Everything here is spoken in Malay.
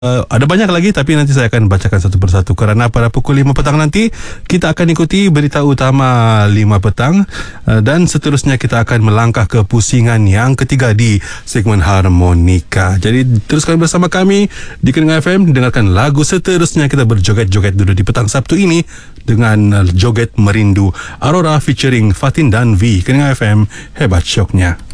Ada banyak lagi, tapi nanti saya akan bacakan satu persatu, kerana pada pukul 5 petang nanti kita akan ikuti berita utama 5 petang, dan seterusnya kita akan melangkah ke pusingan yang ketiga di segmen harmonika. Jadi teruskan bersama kami di Kenanga FM, dengarkan lagu seterusnya. Kita berjoget-joget dulu di petang Sabtu ini dengan Joget Merindu Aurora featuring Fatin dan V. Kenanga FM, hebat syoknya.